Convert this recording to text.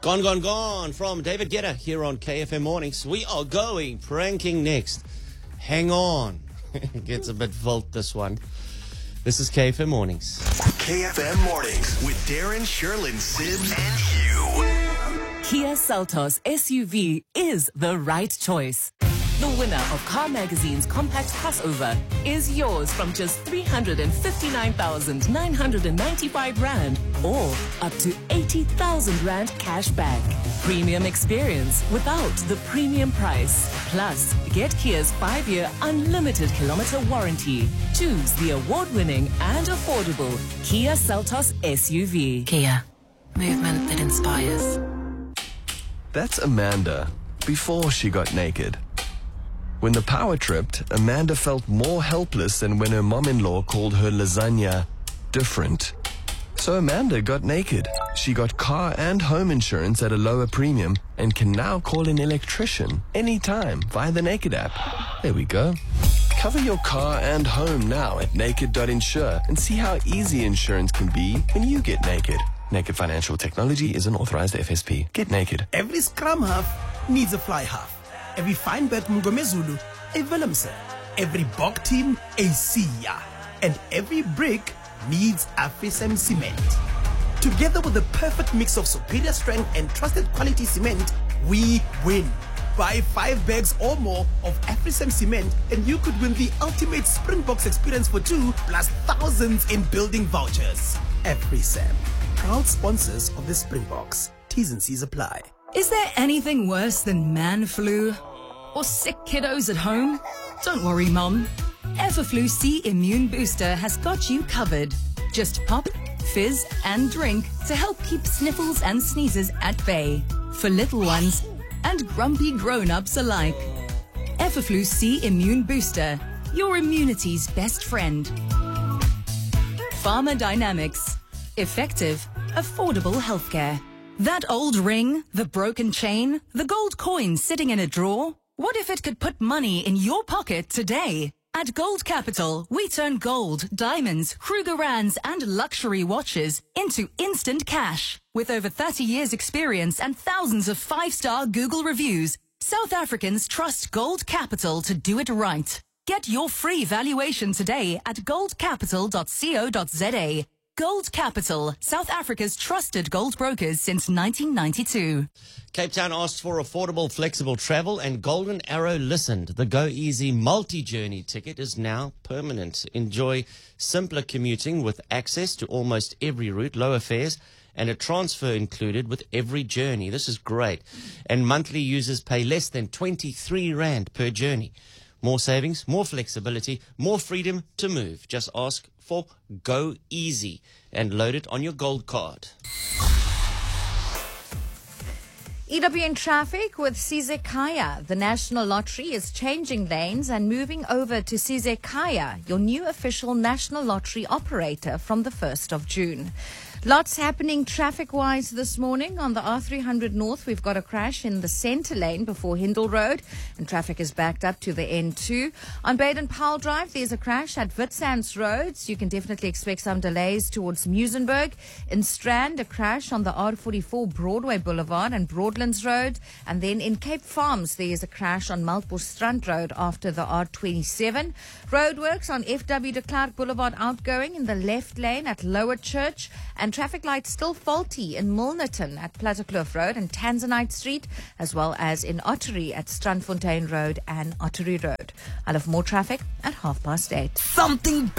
Gone, Gone, Gone from David Guetta here on KFM Mornings. We are going pranking next. Hang on. It gets a bit volt, this one. This is KFM Mornings. KFM Mornings with Darren, Sherlyn, Sims, and Hugh. Kia Seltos SUV is the right choice. The winner of Car Magazine's compact crossover is yours from just 359,995 Rand or up to 80,000 Rand cash back. Premium experience without the premium price. Plus, get Kia's 5-year unlimited kilometer warranty. Choose the award-winning and affordable Kia Seltos SUV. Kia, movement that inspires. That's Amanda before she got naked. When the power tripped, Amanda felt more helpless than when her mom-in-law called her lasagna different. So Amanda got naked. She got car and home insurance at a lower premium and can now call an electrician anytime via the Naked app. There we go. Cover your car and home now at naked.insure and see how easy insurance can be when you get naked. Naked Financial Technology is an authorized FSP. Get naked. Every scrum half needs a fly half. Every Feinberg Mngomezulu, a Willemse. Every Bok team, a Sia. And every brick needs Afrisem cement. Together with the perfect mix of superior strength and trusted quality cement, we win. Buy 5 bags or more of Afrisem cement and you could win the ultimate Springboks experience for 2 plus thousands in building vouchers. Afrisem, proud sponsors of the Springboks. T's and C's apply. Is there anything worse than man flu? Or sick kiddos at home? Don't worry, Mom. Everflu C Immune Booster has got you covered. Just pop, fizz, and drink to help keep sniffles and sneezes at bay. For little ones and grumpy grown-ups alike. Everflu C Immune Booster, your immunity's best friend. Pharmadynamics. Effective, affordable healthcare. That old ring, the broken chain, the gold coin sitting in a drawer? What if it could put money in your pocket today? At Gold Capital, we turn gold, diamonds, Krugerrands, and luxury watches into instant cash. With over 30 years experience and thousands of 5-star Google reviews, South Africans trust Gold Capital to do it right. Get your free valuation today at goldcapital.co.za. Gold Capital, South Africa's trusted gold brokers since 1992. Cape Town asked for affordable, flexible travel, and Golden Arrow listened. The Go Easy multi-journey ticket is now permanent. Enjoy simpler commuting with access to almost every route, lower fares, and a transfer included with every journey. This is great. And monthly users pay less than 23 Rand per journey. More savings, more flexibility, more freedom to move. Just ask for Go Easy and load it on your gold card. EWN traffic with Sizekaya. The National Lottery is changing lanes and moving over to Sizekaya, your new official National Lottery operator from the 1st of June. Lots happening traffic-wise this morning. On the R300 North, we've got a crash in the centre lane before Hindle Road, and traffic is backed up to the N2. On Baden-Powell Drive, there's a crash at Witsands Roads. You can definitely expect some delays towards Muizenberg. In Strand, a crash on the R44 Broadway Boulevard and Broadlands Road. And then in Cape Farms, there is a crash on Melkbos Road after the R27. Roadworks on FW de Klerk Boulevard outgoing in the left lane at Lower Church, and traffic lights still faulty in Milnerton at Plattekloof Road and Tanzanite Street, as well as in Ottery at Strandfontein Road and Ottery Road. I'll have more traffic at 8:30. Something